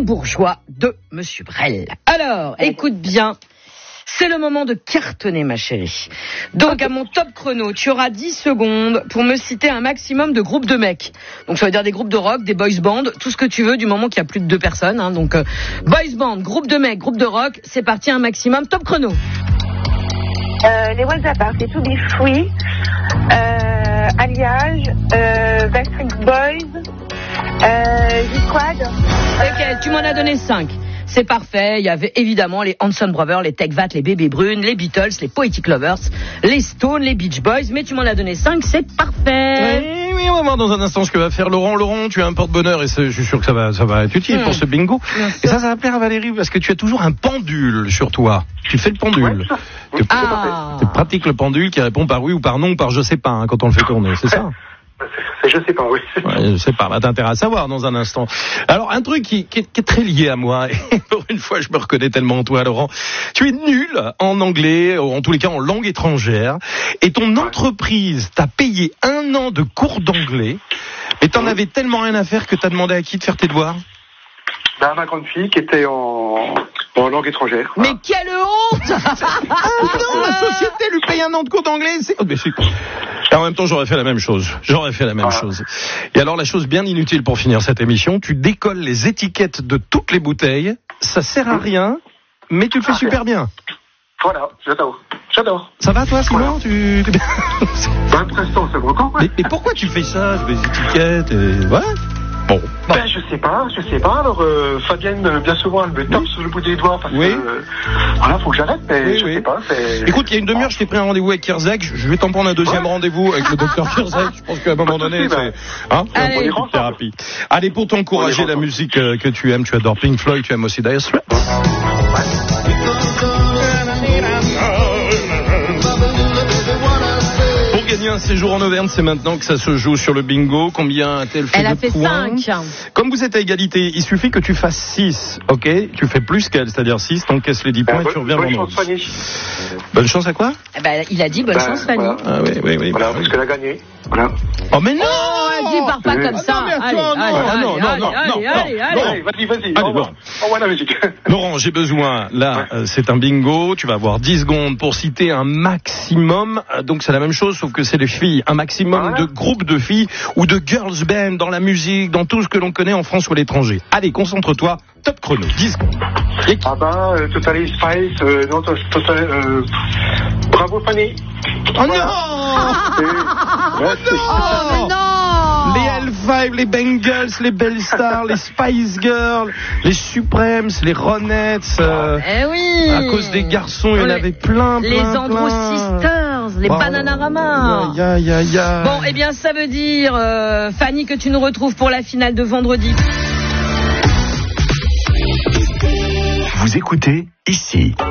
bourgeois de Monsieur Brel. Alors, écoute bien. C'est le moment de cartonner, ma chérie. Donc, à mon top chrono, tu auras 10 secondes pour me citer un maximum de groupes de mecs. Donc, ça veut dire des groupes de rock, des boys bands, tout ce que tu veux, du moment qu'il y a plus de 2 personnes. Hein. Donc, boys band, groupe de mecs, groupe de rock, c'est parti, un maximum. Top chrono. Les What's Apart, c'est To Be Free, Alliage, Backstreet Boys, G-Squad. Ok, tu m'en as donné 5. C'est parfait, il y avait évidemment les Hanson Brothers, les Tech Vat, les Bébés Brunes, les Beatles, les Poetic Lovers, les Stones, les Beach Boys, mais tu m'en as donné 5, c'est parfait. Oui, on va voir dans un instant ce que va faire Laurent. Laurent, tu as un porte-bonheur et je suis sûr que ça va être utile pour ce bingo. Et ça va plaire à Valérie parce que tu as toujours un pendule sur toi. Tu fais le pendule. Tu pratiques le pendule qui répond par oui ou par non ou par je sais pas hein, quand on le fait tourner, c'est ça? Je sais pas, oui. Ouais, je sais pas, t'as intérêt à savoir dans un instant. Alors, un truc qui est très lié à moi, et pour une fois, je me reconnais tellement en toi, Laurent. Tu es nul en anglais, ou en tous les cas en langue étrangère, et ton entreprise t'a payé 1 an de cours d'anglais, et t'en avais tellement rien à faire que t'as demandé à qui de faire tes devoirs? Ma grande fille qui était en langue étrangère. Mais quelle honte! Non, la société lui paye 1 an de cours d'anglais. Et en même temps, j'aurais fait la même chose. Et alors, la chose bien inutile pour finir cette émission, tu décolles les étiquettes de toutes les bouteilles. Ça sert à rien, mais tu le fais super bien. Voilà, j'adore. Ça va, toi, Simon? Pour l'instant, ça va encore. Mais pourquoi tu fais ça, les étiquettes ouais. Bon. Ben, je sais pas. Alors, Fabienne, bien souvent, elle me tape sur le bout des doigts parce que, voilà, faut que j'arrête, mais je sais pas. Écoute, il y a une demi-heure, je t'ai pris un rendez-vous avec Kirzek. Je vais t'en prendre un deuxième rendez-vous avec le docteur Kirzek. Je pense qu'à un moment donné, c'est, Allez. une thérapie. Allez, pour t'encourager la musique que tu aimes, tu adores Pink Floyd, tu aimes aussi Dire Straits. Gagner un séjour en Auvergne, c'est maintenant que ça se joue sur le bingo. Combien a-t-elle fait de points? 5. Comme vous êtes à égalité, il suffit que tu fasses 6, ok? Tu fais plus qu'elle, c'est-à-dire 6, t'encaisses les 10 points et tu reviens vendredi. Bonne chance, Fanny. Bonne chance à quoi? Il a dit bonne chance, Fanny. Voilà. Ah oui. Voilà, parce qu'elle a gagné. Voilà. Oh mais non! Vas-y, pars pas comme ça. Allez, vas-y. Envoie la musique. Laurent, j'ai besoin, là, c'est un bingo, tu vas avoir 10 secondes pour citer un maximum, donc c'est la même chose, sauf que c'est les filles, un maximum de groupes de filles ou de girls band dans la musique, dans tout ce que l'on connaît en France ou à l'étranger. Allez, concentre-toi, top chrono, 10 secondes. Totally Spice, bravo Fanny. Oh non! Non! Les L5, les Bengals, les Bell Stars, les Spice Girls, les Supremes, les Ronettes. Oui! À cause des garçons, il y en avait plein. Les Andrew Sisters, les Bananarama. Bon, eh bien, ça veut dire, Fanny, que tu nous retrouves pour la finale de vendredi. Vous écoutez ici.